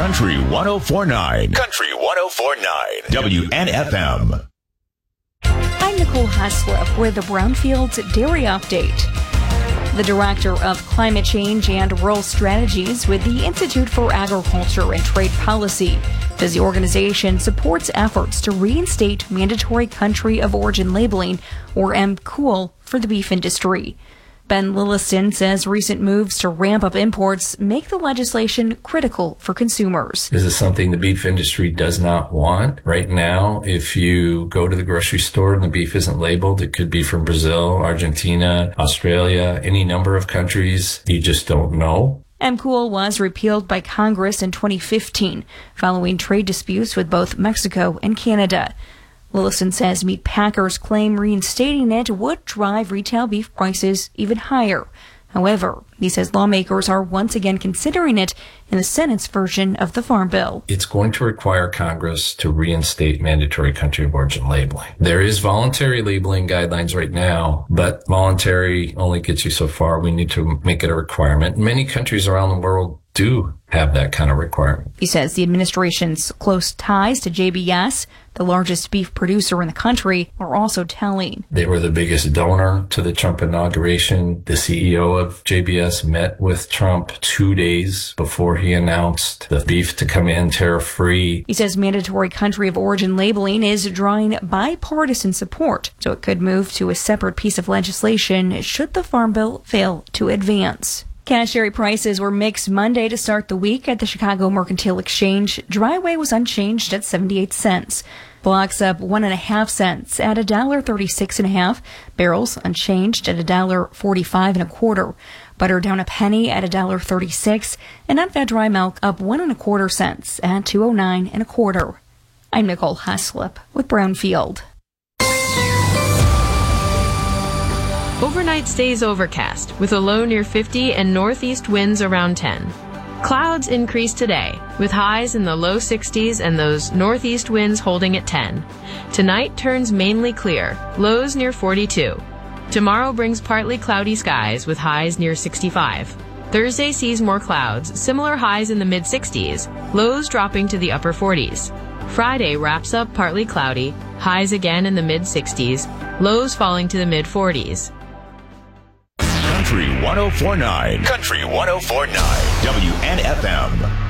Country 104.9. Country 104.9. WNFM. I'm Nicole Haslip with the Brownfields Dairy Update. The Director of Climate Change and Rural Strategies with the Institute for Agriculture and Trade Policy says the organization supports efforts to reinstate mandatory country of origin labeling, or MCOOL, for the beef industry. Ben Lilliston says recent moves to ramp up imports make the legislation critical for consumers. This is something the beef industry does not want. Right now, if you go to the grocery store and the beef isn't labeled, it could be from Brazil, Argentina, Australia, any number of countries. You just don't know. MCOOL was repealed by Congress in 2015 following trade disputes with both Mexico and Canada. Lillison says meat packers claim reinstating it would drive retail beef prices even higher. However, he says lawmakers are once again considering it in the Senate's version of the Farm Bill. It's going to require Congress to reinstate mandatory country of origin labeling. There is voluntary labeling guidelines right now, but voluntary only gets you so far. We need to make it a requirement. Many countries around the world do have that kind of requirement. He says the administration's close ties to JBS, the largest beef producer in the country, are also telling. They were the biggest donor to the Trump inauguration. The CEO of JBS met with Trump 2 days before he announced the beef to come in tariff-free. He says mandatory country of origin labeling is drawing bipartisan support, so it could move to a separate piece of legislation should the Farm Bill fail to advance. Cash dairy prices were mixed Monday to start the week at the Chicago Mercantile Exchange. Dry whey was unchanged at 78 cents. Blocks up 1.5 cents at $1.36.5. Barrels unchanged at $1.45.25. Butter down a penny at $1.36. And unfed dry milk up 1.25 cents at $2.0925. I'm Nicole Haslip with Brownfield. Overnight stays overcast with a low near 50 and northeast winds around 10. Clouds increase today with highs in the low 60s and those northeast winds holding at 10. Tonight turns mainly clear, lows near 42. Tomorrow brings partly cloudy skies with highs near 65. Thursday sees more clouds, similar highs in the mid-60s, lows dropping to the upper 40s. Friday wraps up partly cloudy, highs again in the mid-60s, lows falling to the mid-40s. Country 104.9. Country 104.9. WNFM.